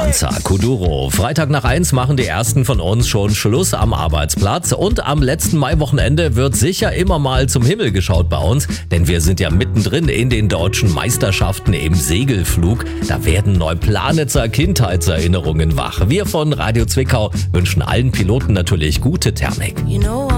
Lufthansa, Kuduro. Freitag nach 1 machen die ersten von uns schon Schluss am Arbeitsplatz. Und am letzten Maiwochenende wird sicher immer mal zum Himmel geschaut bei uns. Denn wir sind ja mittendrin in den deutschen Meisterschaften im Segelflug. Da werden Neuplanitzer Kindheitserinnerungen wach. Wir von Radio Zwickau wünschen allen Piloten natürlich gute Thermik.